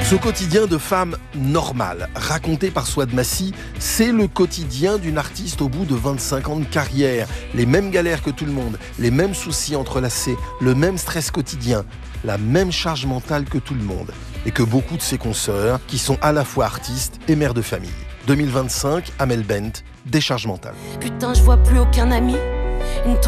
Ce quotidien de femme normale, raconté par Souad Massi, c'est le quotidien d'une artiste au bout de 25 ans de carrière. Les mêmes galères que tout le monde, les mêmes soucis entrelacés, le même stress quotidien, la même charge mentale que tout le monde. Et que beaucoup de ses consoeurs, qui sont à la fois artistes et mères de famille. 2025, Amel Bent, décharge mentale. Putain, je vois plus aucun ami. Une